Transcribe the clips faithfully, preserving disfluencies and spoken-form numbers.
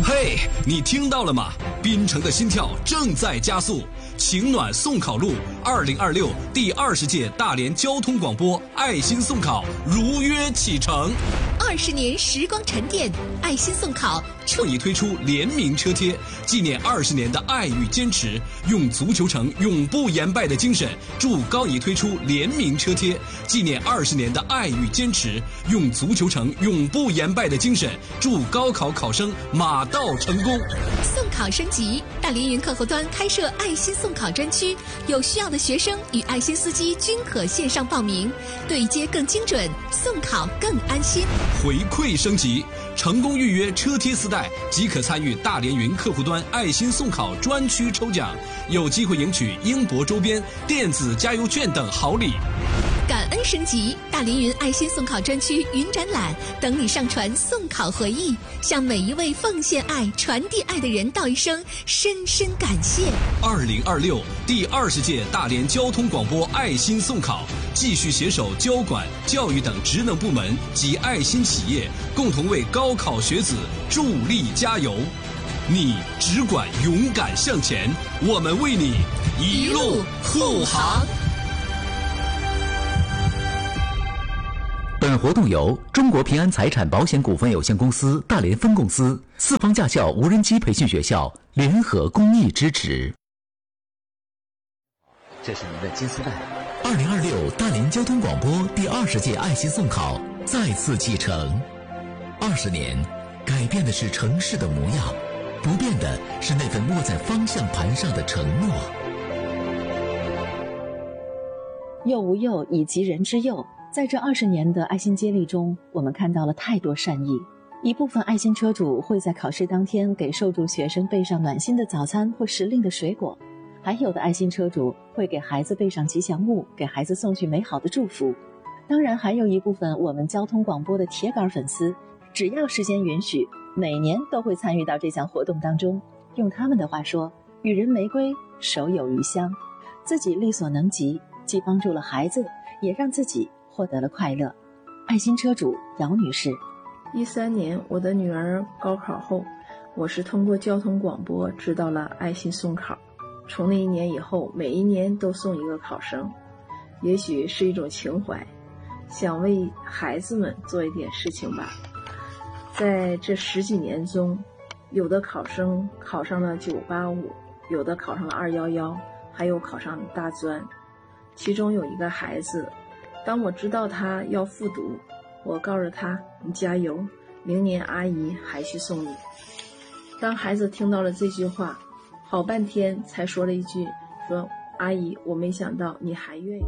嘿，你听到了吗？滨城的心跳正在加速。晴暖送考路二零二六第二十届大连交通广播爱心送考如约启程。 二十年时光沉淀，爱心送考为你推出联名车贴，纪念二十年的爱与坚持，用足球城永不言败的精神，祝高仪推出联名车贴，纪念二十年的爱与坚持，用足球城永不言败的精神，祝高考考生马到成功。 送考升级，大连云客户端开设爱心送考专区，有需要的学生与爱心司机均可线上报名，对接更精准，送考更安心。 回馈升级，成功预约车贴丝带即可参与大连云客户端爱心送考专区抽奖，有机会赢取英博周边、电子加油券等好礼。 感恩升级，大连云爱心送考专区云展览等你上传送考回忆，向每一位奉献爱、传递爱的人道一声深深感谢。 二零二六第二十届大连交通广播爱心送考，继续携手交管、教育等职能部门及爱心企业，共同为高考学子助力加油。你只管勇敢向前，我们为你一路护航。 本活动由中国平安财产保险股份有限公司大连分公司、四方驾校无人机培训学校联合公益支持。 这是您的金丝带。 二零二六大连交通广播第二十届爱心送考再次启程。二十年，改变的是城市的模样，不变的是那份握在方向盘上的承诺。 幼无幼，以及人之幼。在这二十年的爱心接力中，我们看到了太多善意。一部分爱心车主会在考试当天给受助学生备上暖心的早餐或时令的水果，还有的爱心车主会给孩子备上吉祥物，给孩子送去美好的祝福。当然还有一部分我们交通广播的铁杆粉丝，只要时间允许，每年都会参与到这项活动当中。用他们的话说，予人玫瑰，手有余香，自己力所能及，既帮助了孩子，也让自己获得了快乐。爱心车主姚女士， 一三年我的女儿高考后，我是通过交通广播知道了爱心送考。从那一年以后，每一年都送一个考生，也许是一种情怀，想为孩子们做一点事情吧。在这十几年中，有的考生考上了九八五，有的考上了二幺幺，还有考上大专。其中有一个孩子，当我知道他要复读，我告诉他，你加油，明年阿姨还去送你。当孩子听到了这句话，好半天才说了一句，说阿姨，我没想到你还愿意。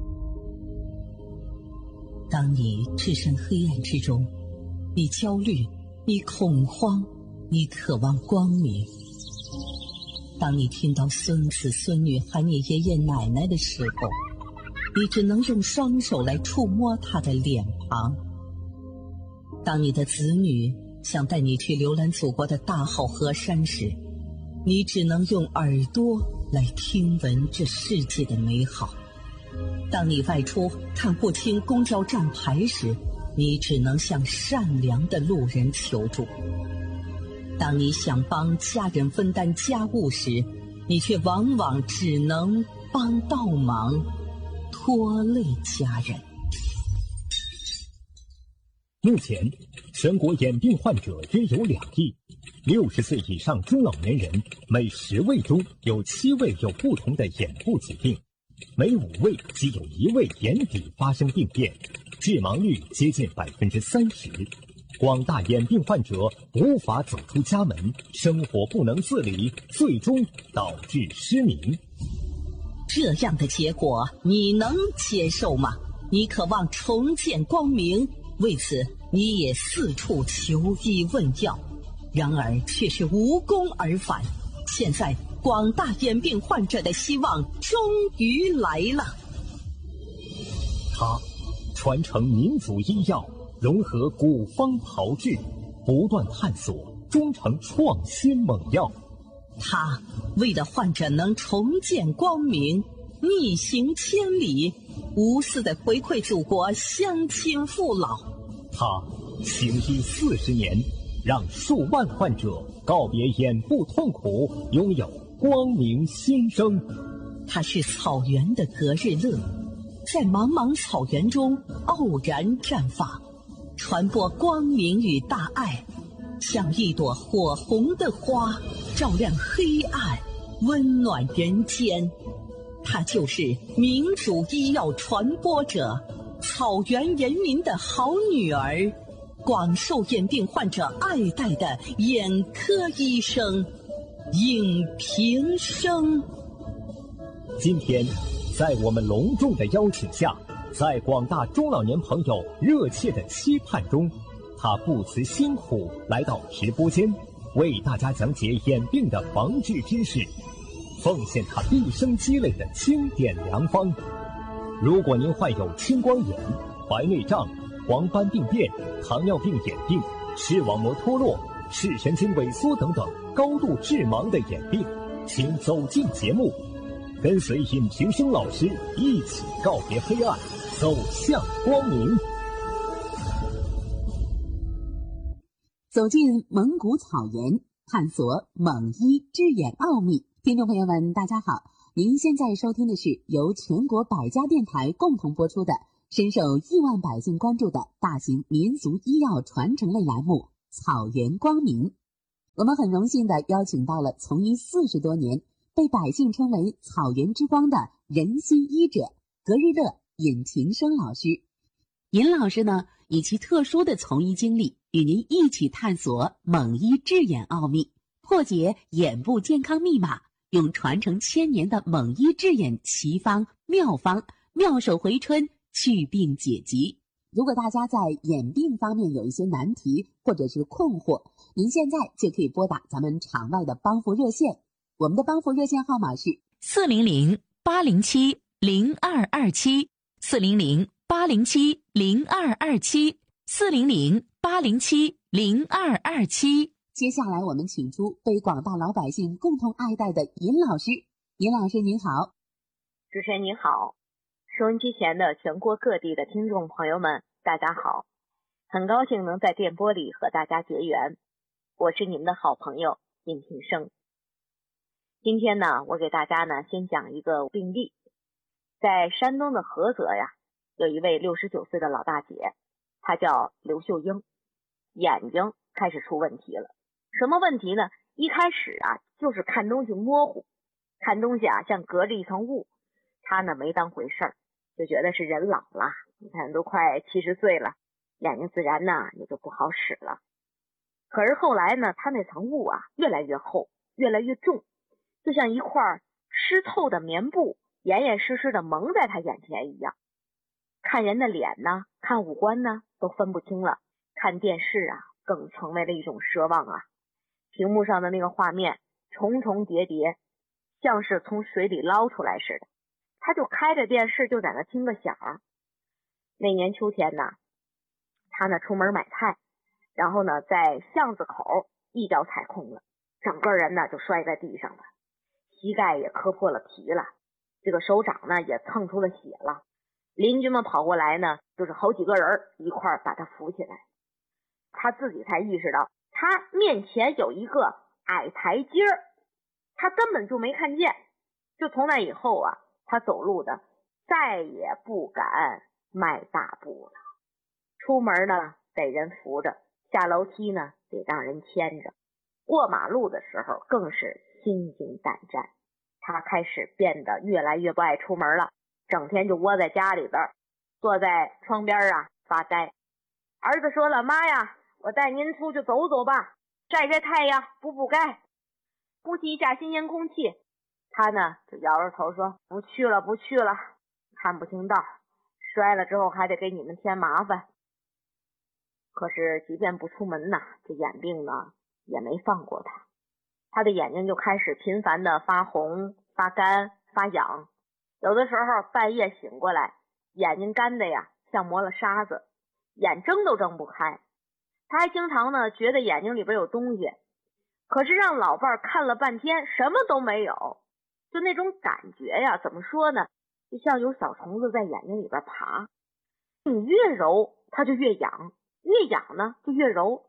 当你置身黑暗之中，你焦虑，你恐慌，你渴望光明。当你听到孙子孙女喊你爷爷奶奶的时候，你只能用双手来触摸他的脸庞。当你的子女想带你去浏览祖国的大好河山时，你只能用耳朵来听闻这世界的美好。当你外出看不清公交站牌时，你只能向善良的路人求助。当你想帮家人分担家务时，你却往往只能帮倒忙，拖累家人。 目前，全国眼病患者约有两亿，六十岁以上中老年人每十位中有七位有不同的眼部疾病，每五位即有一位眼底发生病变，致盲率接近百分之三十。广大眼病患者无法走出家门，生活不能自理，最终导致失明。 这样的结果你能接受吗？你渴望重见光明，为此你也四处求医问药，然而却是无功而返。现在广大眼病患者的希望终于来了。 他传承民族医药，融合古方炮制，不断探索，终成创新猛药。 他为了患者能重见光明，逆行千里，无私的回馈祖国乡亲父老。 他行医四十年， 让数万患者告别眼部痛苦，拥有光明新生。 它是草原的格日乐，在茫茫草原中傲然绽放，传播光明与大爱，像一朵火红的花，照亮黑暗，温暖人间。它就是民主医药传播者，草原人民的好女儿，广受眼病患者爱戴的眼科医生尹平生。 今天，在我们隆重的邀请下，在广大中老年朋友热切的期盼中，他不辞辛苦来到直播间，为大家讲解眼病的防治知识，奉献他毕生积累的经典良方。如果您患有青光眼、白内障、黄斑病变、糖尿病眼病、视网膜脱落、视神经萎缩等等高度致盲的眼病，请走进节目，跟随尹平生老师一起告别黑暗，走向光明。 走进蒙古草原，探索蒙医治眼奥秘。听众朋友们，大家好，您现在收听的是由全国百家电台共同播出的深受亿万百姓关注的大型民族医药传承类栏目《草原光明》。我们很荣幸地邀请到了从医四十多年，被百姓称为草原之光的人心医者格日乐尹平生老师。尹老师呢，以其特殊的从医经历，与您一起探索蒙医治眼奥秘，破解眼部健康密码，用传承千年的蒙医治眼奇方妙方，妙手回春，祛病解疾。如果大家在眼病方面有一些难题或者是困惑，您现在就可以拨打咱们场外的帮扶热线，我们的帮扶热线号码是四零零八零七零二二七，四零零八零七零二二七，四零零八零七零二二七。 接下来我们请出被广大老百姓共同爱戴的尹老师。尹老师您好。 主持人您好，收音机前的全国各地的听众朋友们大家好，很高兴能在电波里和大家结缘，我是你们的好朋友尹平生。今天呢，我给大家呢先讲一个病例。在山东的菏泽呀，有一位六十九岁的老大姐，她叫刘秀英，眼睛开始出问题了。什么问题呢？一开始啊，就是看东西模糊，看东西啊像隔着一层雾，她呢没当回事儿，就觉得是人老了，你看都快七十岁了，眼睛自然呢也就不好使了。可是后来呢，她那层雾啊越来越厚，越来越重，就像一块湿透的棉布严严实实的蒙在她眼前一样。看人的脸呢，看五官呢都分不清了，看电视啊更成为了一种奢望啊。屏幕上的那个画面重重叠叠，像是从水里捞出来似的。他就开着电视就在那听个响儿。那年秋天呢，他呢出门买菜，然后呢在巷子口一脚踩空了，整个人呢就摔在地上了，膝盖也磕破了皮了，这个手掌呢也蹭出了血了。邻居们跑过来呢，就是好几个人一块儿把他扶起来。他自己才意识到他面前有一个矮台阶儿，他根本就没看见。就从那以后啊，他走路的再也不敢迈大步了。出门呢得人扶着，下楼梯呢得让人牵着，过马路的时候更是心惊胆战。他开始变得越来越不爱出门了，整天就窝在家里边，坐在窗边啊发呆。儿子说了，妈呀，我带您出去走走吧，晒晒太阳，补补钙，呼吸一下新鲜空气。他呢就摇着头说，不去了不去了，看不清道，摔了之后还得给你们添麻烦。可是即便不出门呐，这眼病呢也没放过他。他的眼睛就开始频繁的发红、发干、发痒，有的时候半夜醒过来，眼睛干的呀像磨了沙子，眼睁都睁不开。他还经常呢觉得眼睛里边有东西，可是让老伴儿看了半天什么都没有，就那种感觉呀，怎么说呢，就像有小虫子在眼睛里边爬，你越揉它就越痒，越痒呢就越揉，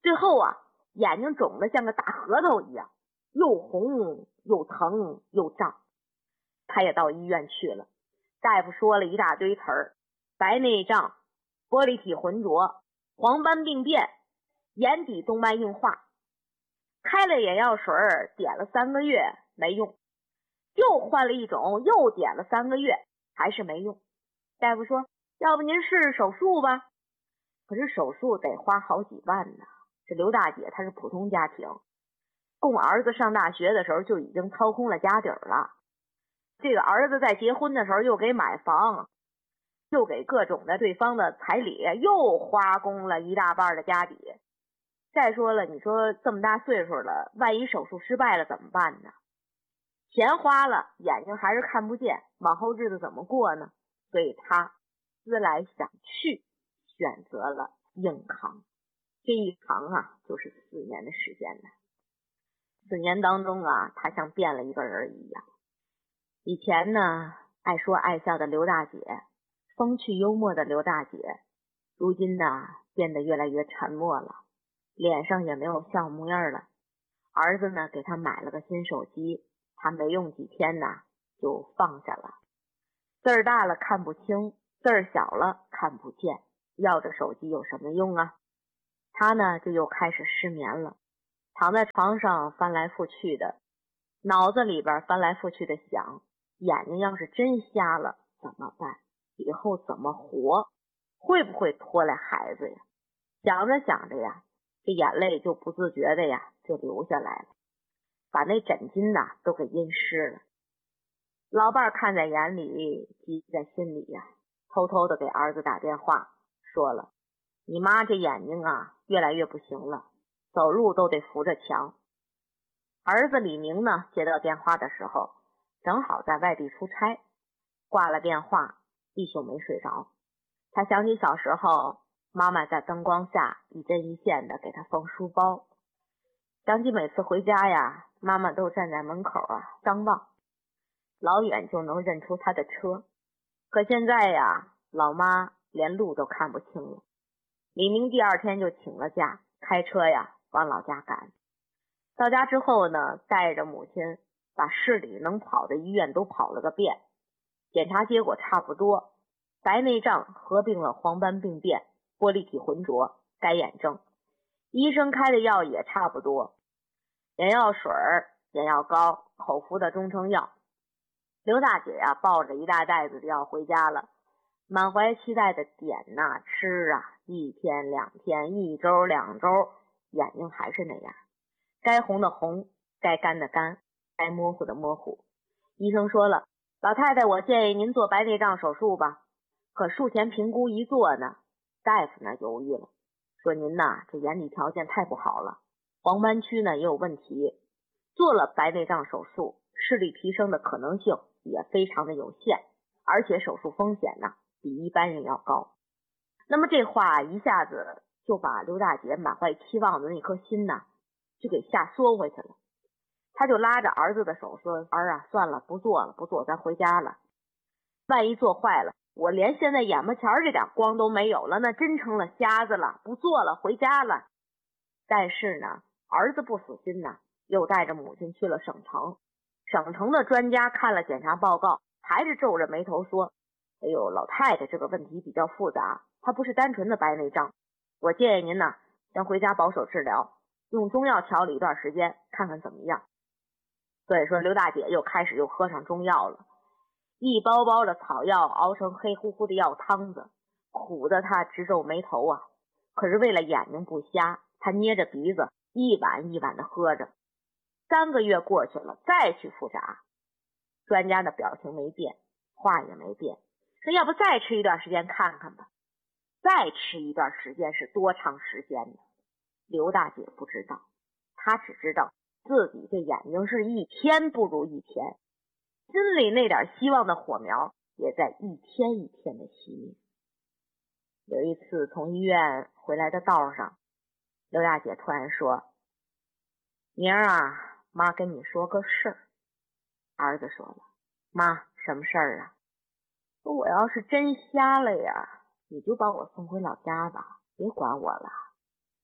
最后啊，眼睛肿得像个大核桃一样，又红又疼又胀。他也到医院去了，大夫说了一大堆词儿，白内障、玻璃体浑浊、黄斑病变、眼底动脉硬化，开了眼药水点了三个月没用，又换了一种又点了三个月还是没用。大夫说要不您试试手术吧，可是手术得花好几万呢。这刘大姐她是普通家庭，供儿子上大学的时候就已经掏空了家底儿了，这个儿子在结婚的时候又给买房，又给各种的对方的彩礼，又花光了一大半的家底。再说了，你说这么大岁数了，万一手术失败了怎么办呢？钱花了，眼睛还是看不见，往后日子怎么过呢？所以他思来想去，选择了硬扛。这一扛啊，就是四年的时间呢。四年当中啊，他像变了一个人一样。以前呢，爱说爱笑的刘大姐，风趣幽默的刘大姐，如今呢，变得越来越沉默了，脸上也没有笑模样了。儿子呢，给他买了个新手机，他没用几天呢，就放下了。字儿大了看不清，字儿小了看不见，要这手机有什么用啊？他呢，就又开始失眠了，躺在床上翻来覆去的，脑子里边翻来覆去的想，眼睛要是真瞎了怎么办？以后怎么活？会不会拖累孩子呀？想着想着呀，这眼泪就不自觉的呀就流下来了，把那枕巾呐都给阴湿了。老伴儿看在眼里，急在心里呀，偷偷的给儿子打电话说了，你妈这眼睛啊越来越不行了，走路都得扶着墙。儿子李明呢接到电话的时候，正好在外地出差，挂了电话一宿没睡着。他想起小时候妈妈在灯光下一针一线的给他缝书包，想起每次回家呀，妈妈都站在门口啊张望，老远就能认出他的车。可现在呀，老妈连路都看不清了。李明第二天就请了假，开车呀往老家赶。到家之后呢，带着母亲把市里能跑的医院都跑了个遍，检查结果差不多，白内障合并了黄斑病变、玻璃体浑浊、干眼症。医生开的药也差不多，眼药水、眼药膏、口服的中成药。刘大姐呀，抱着一大袋子的药回家了，满怀期待的点呐、啊、吃啊，一天两天，一周两周，眼睛还是那样，该红的红，该干的干，该模糊的模糊。医生说了，老太太，我建议您做白内障手术吧。可术前评估一做呢，大夫呢犹豫了，说您呐这眼底条件太不好了，黄斑区呢也有问题，做了白内障手术，视力提升的可能性也非常的有限，而且手术风险呢比一般人要高。那么这话一下子就把刘大姐满怀期望的那颗心呢就给吓缩回去了。他就拉着儿子的手说，儿啊，算了，不做了不做咱回家了，万一做坏了，我连现在眼巴前这点光都没有了，那真成了瞎子了，不做了回家了。但是呢，儿子不死心呢，又带着母亲去了省城。省城的专家看了检查报告，还是皱着眉头说，哎呦，老太太这个问题比较复杂，它不是单纯的白内障，我建议您呢先回家保守治疗，用中药调理一段时间看看怎么样。所以说刘大姐又开始又喝上中药了，一包包的草药熬成黑乎乎的药汤子，苦得她直皱眉头啊。可是为了眼睛不瞎，她捏着鼻子一碗一碗的喝着。三个月过去了，再去复查，专家的表情没变，话也没变，说要不再吃一段时间看看吧。再吃一段时间是多长时间呢？刘大姐不知道，她只知道自己这眼睛是一天不如一天，心里那点希望的火苗也在一天一天的熄灭。有一次从医院回来的道上，刘大姐突然说，明儿啊，妈跟你说个事儿。儿子说了，妈，什么事儿啊？说我要是真瞎了呀，你就把我送回老家吧，别管我了。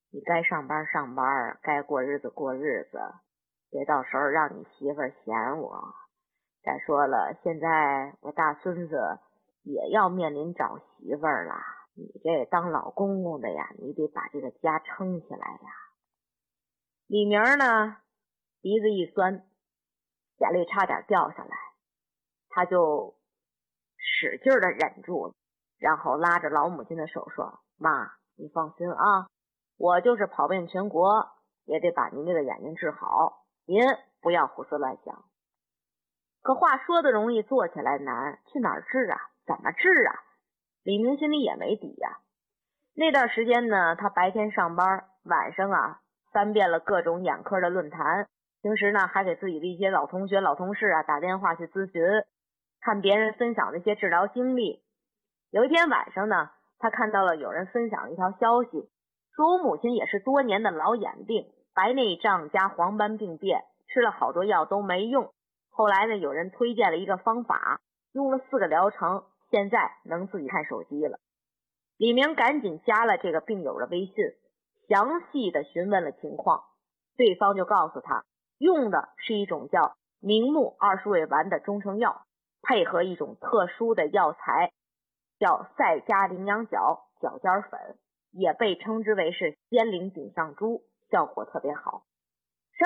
你该上班上班，该过日子过日子，别到时候让你媳妇儿嫌我。再说了，现在我大孙子也要面临找媳妇儿了，你这当老公公的呀，你得把这个家撑起来呀。李明呢，鼻子一酸，眼泪差点掉下来，他就使劲的忍住了，然后拉着老母亲的手说：妈，你放心啊，我就是跑遍全国也得把您这个眼睛治好，您不要胡思乱想。可话说的容易，做起来难，去哪儿治啊？怎么治啊？李明心里也没底呀、啊。那段时间呢，他白天上班，晚上啊翻遍了各种眼科的论坛，平时呢还给自己的一些老同学老同事啊打电话去咨询，看别人分享的一些治疗经历。有一天晚上呢，他看到了有人分享一条消息，说我母亲也是多年的老眼病，白内障加黄斑病变，吃了好多药都没用。后来呢，有人推荐了一个方法，用了四个疗程，现在能自己看手机了。李明赶紧加了这个病友的微信，详细的询问了情况，对方就告诉他，用的是一种叫明目二十味丸的中成药，配合一种特殊的药材，叫赛加羚羊角角尖粉，也被称之为是仙灵顶上珠，效果特别好。